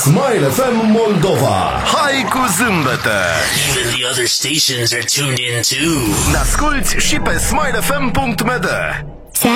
Smile FM Moldova. Hai cu zâmbete! Even the other stations are tuned in too. Ne asculti și pe smilefm.md.